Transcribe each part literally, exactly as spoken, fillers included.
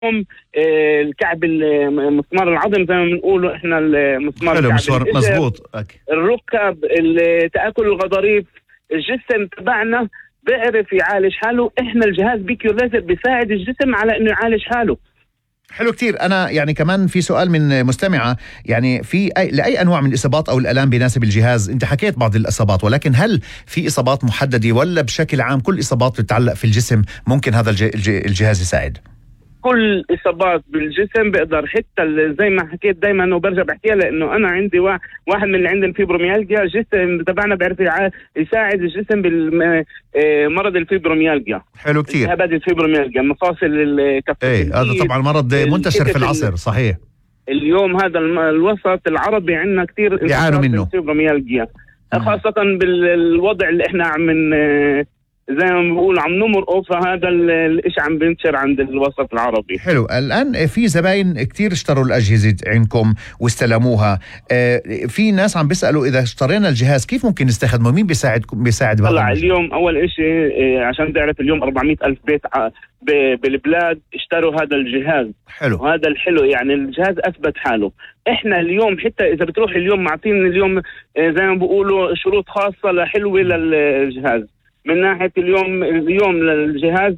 الكعب المسمار العظم زي ما بنقوله احنا، المسمار الكعب مظبوط، الركب، تآكل الغضاريف، الجسم تبعنا بيعرف يعالج حاله. احنا الجهاز بيكيو ليزر بيساعد الجسم على انه يعالج حاله. حلو كتير. أنا يعني كمان في سؤال من مستمعة، يعني في أي لأي أنواع من الإصابات أو الآلام بيناسب الجهاز؟ أنت حكيت بعض الإصابات، ولكن هل في إصابات محددة ولا بشكل عام كل إصابات بتتعلق في الجسم ممكن هذا الجهاز يساعد؟ كل إصابات بالجسم بقدر، حتى زي ما حكيت دايما وبرجع بحكيها، لأنه أنا عندي واحد من اللي عندنا الفيبروميالجيا، الجسم تبعنا بيعرف يساعد الجسم بالمرض الفيبروميالجيا. حلو كتير. هذا الفيبروميالجيا مفاصل الكف. ايه هذا طبعا مرض منتشر في العصر، صحيح. اليوم هذا الوسط العربي عندنا كتير يعانوا منه الفيبروميالجيا، خاصة بالوضع اللي احنا عم من زي ما بقول عم نمرقه، فهذا الاشي عم بينتشر عند الوسط العربي. حلو. الآن في زباين كتير اشتروا الأجهزة عندكم واستلموها، في ناس عم بيسألوا إذا اشترينا الجهاز كيف ممكن نستخدمه؟ مين بيساعدكم بيساعد؟ طلع اليوم أول إشي عشان تعرف اليوم أربعمائة ألف بيت بالبلاد اشتروا هذا الجهاز. حلو. وهذا الحلو يعني الجهاز أثبت حاله. إحنا اليوم حتى إذا بتروح اليوم معطين اليوم زي ما بقولوا شروط خاصة لحلوة للجهاز. من ناحية اليوم اليوم للجهاز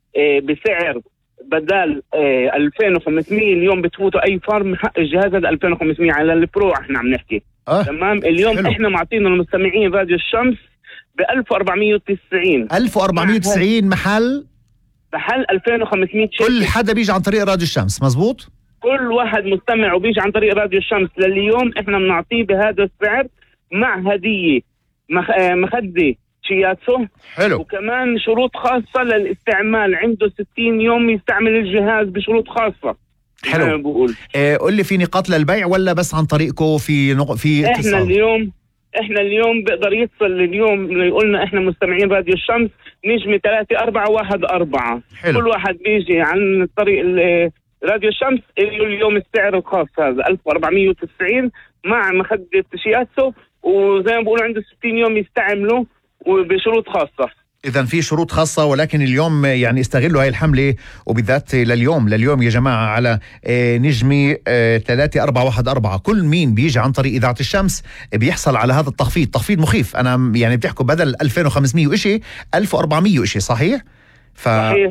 بسعر بدل ألفين وخمسمائة اليوم بتفوتوا أي فارم حق الجهاز هذا ألفين وخمسمائة على البرو احنا عم نحكي. آه. تمام. اليوم حلو. احنا معطينا المستمعين راديو الشمس ب ألف وأربعمائة وتسعين ألف وأربعمائة وتسعين محل محل ألفين وخمسمائة شيء. كل حدا بيجي عن طريق راديو الشمس، مزبوط؟ كل واحد مستمع وبيجي عن طريق راديو الشمس لليوم احنا بنعطيه بهذا السعر مع هدية مخ... مخدة شياتسو. حلو. وكمان شروط خاصة للاستعمال، عنده ستين يوم يستعمل الجهاز بشروط خاصة. حلو. بقول اه قل لي في نقاط للبيع ولا بس عن طريقكم في نق... في احنا اتصال؟ اليوم احنا اليوم بقدر يتصل اليوم يقولنا احنا مستمعين راديو الشمس نجمة ثلاثة أربعة واحد أربعة. حلو. كل واحد بيجي عن طريق راديو الشمس اليوم السعر الخاص هذا ألف وأربعمائة وتسعين مع مخدة شياتسو، وزي ما بقولوا عنده ستين يوم يستعمله وبشروط خاصة. إذا في شروط خاصة، ولكن اليوم يعني استغلوا هاي الحملة وبالذات لليوم لليوم يا جماعة على نجمي ثلاثة أربعة واحد أربعة. كل مين بيجي عن طريق إذاعة الشمس بيحصل على هذا التخفيض، تخفيض مخيف. أنا يعني بتحكوا بدل ألفين وخمسمائة وإشي ألف وأربعمائة وإشي، صحيح؟ ف... صحيح.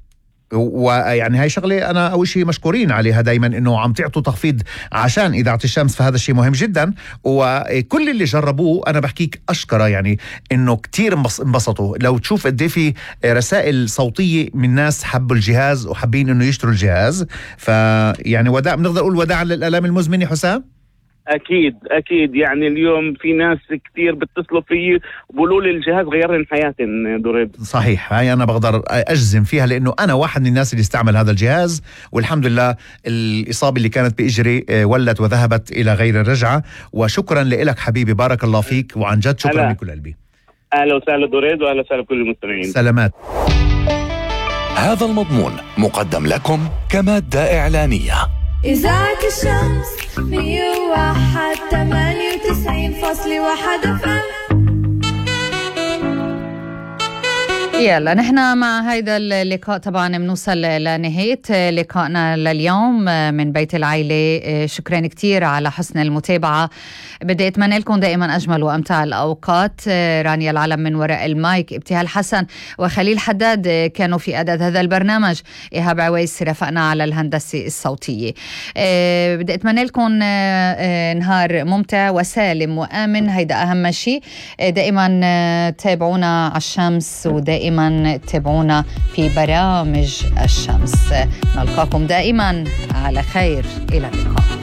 ويعني هاي شغله انا اول شيء مشكورين عليها دائما انه عم تعطوا تخفيض عشان اذاعه الشمس، فهذا الشيء مهم جدا. وكل اللي جربوه انا بحكيك اشكره يعني انه كتير انبسطوا. لو تشوف قد ايه في رسائل صوتيه من ناس حبوا الجهاز وحابين انه يشتروا الجهاز، فيعني وداع بنقدر نقول وداعا للالام المزمنه. حسام اكيد اكيد يعني اليوم في ناس كتير بتصلوا فيي وبقولوا لي الجهاز غير لي حياتي دريد. صحيح. هاي انا بقدر اجزم فيها لانه انا واحد من الناس اللي استعمل هذا الجهاز، والحمد لله الاصابه اللي كانت باجري ولت وذهبت الى غير الرجعه. وشكرا لك حبيبي، بارك الله فيك، وعن جد شكرا من كل قلبي. اهلا وسهلا دريد، واهلا وسهلا بكل المستمعين. سلامات. هذا المضمون مقدم لكم كمادة إعلانية. إذاعة الشمس مية وواحد ثمانية وتسعين فاصلة واحد اف ام. يلا نحن مع هيدا اللقاء طبعا بنوصل لنهاية لقائنا لليوم من بيت العائلة. شكرا كتير على حسن المتابعة. بدي أتمنى لكم دائما أجمل وأمتع الأوقات. رانيا العلم من وراء المايك، ابتهال حسن وخليل حداد كانوا في إعداد هذا البرنامج، إيهاب عويس رفقنا على الهندسة الصوتية. بدي أتمنى لكم نهار ممتع وسالم وآمن، هيدا أهم شيء. دائما تابعونا على الشمس ودائما دائما تابعونا في برامج الشمس. نلقاكم دائما على خير، إلى اللقاء.